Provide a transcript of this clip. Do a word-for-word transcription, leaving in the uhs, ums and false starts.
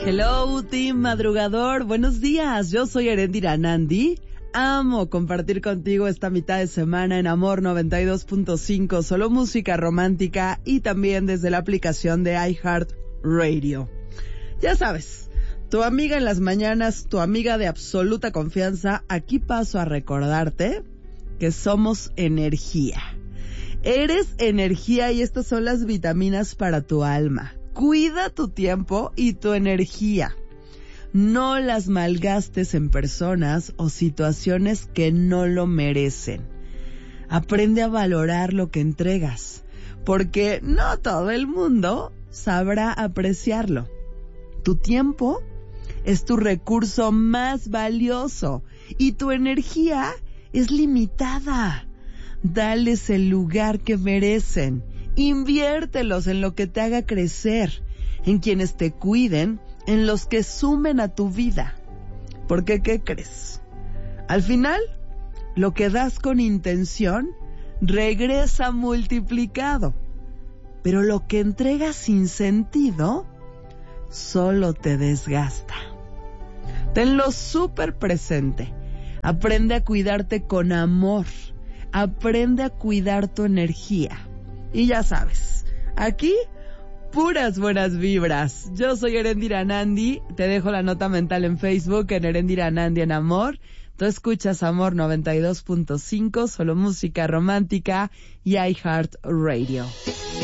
Hello, team madrugador. Buenos días. Yo soy Erendira Nandi. Amo compartir contigo esta mitad de semana en Amor noventa y dos punto cinco, solo música romántica y también desde la aplicación de iHeartRadio. Ya sabes, tu amiga en las mañanas, tu amiga de absoluta confianza, aquí paso a recordarte que somos energía. Eres energía y estas son las vitaminas para tu alma. Cuida tu tiempo y tu energía. No las malgastes en personas o situaciones que no lo merecen. Aprende a valorar lo que entregas, porque no todo el mundo sabrá apreciarlo. Tu tiempo es tu recurso más valioso y tu energía es limitada. Dales el lugar que merecen. Inviértelos en lo que te haga crecer, en quienes te cuiden, en los que sumen a tu vida. Porque, ¿qué crees? Al final, lo que das con intención regresa multiplicado. Pero lo que entregas sin sentido solo te desgasta. Tenlo súper presente. Aprende a cuidarte con amor. Aprende a cuidar tu energía. Y ya sabes, aquí puras buenas vibras. Yo soy Erendira Nandi, te dejo la nota mental en Facebook en Erendira Nandi en Amor. Tú escuchas Amor noventa y dos punto cinco, solo música romántica y iHeartRadio.